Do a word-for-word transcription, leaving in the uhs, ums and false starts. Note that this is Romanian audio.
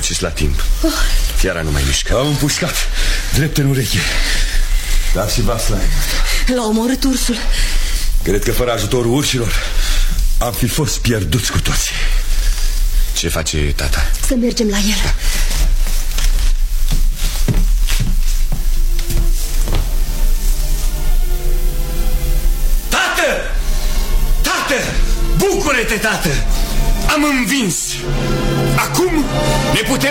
duceți la timp. Fiara nu mai mișcă. Am împușcat drept în ureche. Dar și Vaslai l-a omorât ursul. Cred că fără ajutorul urșilor am fi fost pierduți cu toții. Ce face tata? Să mergem la el. Tată! Tată! Bucură-te, tată! Am învins! Acum ne putem